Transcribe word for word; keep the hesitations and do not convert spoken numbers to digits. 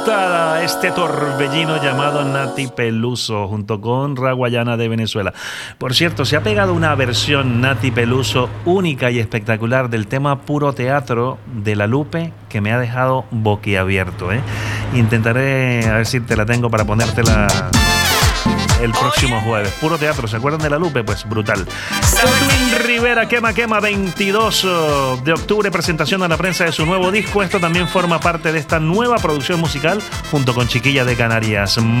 Este torbellino llamado Nati Peluso junto con Raguayana de Venezuela. Por cierto, se ha pegado una versión Nati Peluso única y espectacular del tema Puro Teatro de La Lupe que me ha dejado boquiabierto, ¿eh? Intentaré a ver si te la tengo para ponértela el próximo jueves. Puro Teatro, ¿se acuerdan de La Lupe? Pues brutal. Edwin Rivera, Quema Quema, veintidós de octubre, presentación a la prensa de su nuevo disco. Esto también forma parte de esta nueva producción musical junto con Chiquilla de Canarias.